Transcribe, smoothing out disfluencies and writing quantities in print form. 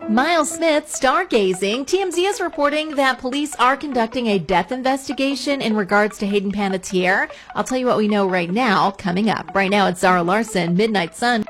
Miles Smith stargazing. TMZ is reporting that police are conducting a death investigation in regards to Hayden Panettiere. I'll tell you what we know right now coming up. Right now, it's Zara Larson, Midnight Sun.